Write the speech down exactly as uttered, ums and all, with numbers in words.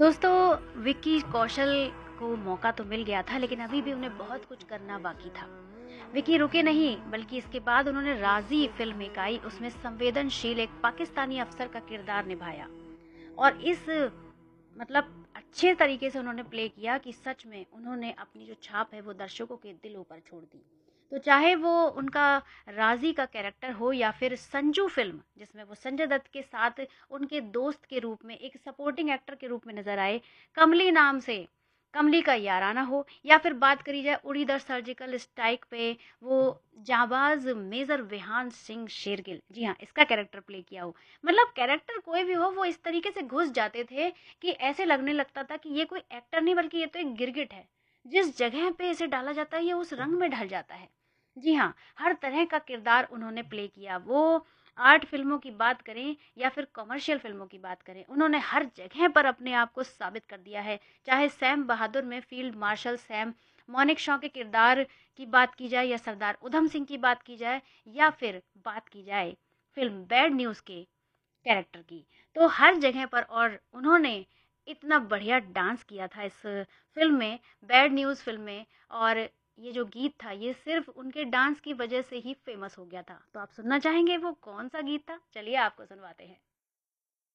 दोस्तों, विक्की कौशल को मौका तो मिल गया था, लेकिन अभी भी उन्हें बहुत कुछ करना बाकी था। विक्की रुके नहीं, बल्कि इसके बाद उन्होंने राजी फिल्म एक आई, उसमें संवेदनशील एक पाकिस्तानी अफसर का किरदार निभाया। और इस मतलब अच्छे तरीके से उन्होंने प्ले किया कि सच में उन्होंने अपनी जो छाप है वो दर्शकों के दिलों पर छोड़ दी। तो चाहे वो उनका राजी का कैरेक्टर हो या फिर संजू फिल्म, जिसमें वो संजय दत्त के साथ उनके दोस्त के रूप में एक सपोर्टिंग एक्टर के रूप में नजर आए, कमली नाम से, कमली का याराना हो, या फिर बात करी जाए उड़ी द सर्जिकल स्ट्राइक पे वो जाबाज मेजर विहान सिंह शेरगिल, जी हाँ, इसका कैरेक्टर प्ले किया हो। मतलब कैरेक्टर कोई भी हो, वो इस तरीके से घुस जाते थे कि ऐसे लगने लगता था कि ये कोई एक्टर नहीं बल्कि ये तो एक गिरगिट है। जिस जगह पे इसे डाला जाता है ये उस रंग में ढल जाता है। जी हाँ, हर तरह का किरदार उन्होंने प्ले किया। वो आर्ट फिल्मों की बात करें या फिर कमर्शियल फिल्मों की बात करें, उन्होंने हर जगह पर अपने आप को साबित कर दिया है। चाहे सैम बहादुर में field marshal Sam monic Shaw के किरदार की बात की जाए, या सरदार उधम सिंह की बात की जाए, या फिर बात की जाए फिल्म बैड न्यूज़ के कैरेक्टर की, तो हर जगह पर। और उन्होंने इतना बढ़िया डांस किया था इस फिल्म में, बैड न्यूज़ फिल्म में। और ये जो गीत था ये सिर्फ उनके डांस की वजह से ही फेमस हो गया था। तो आप सुनना चाहेंगे वो कौन सा गीत था? चलिए आपको सुनवाते हैं।